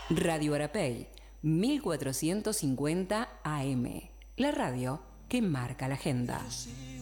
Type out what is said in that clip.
Radio Arapey, 1450 AM. La radio que marca la agenda.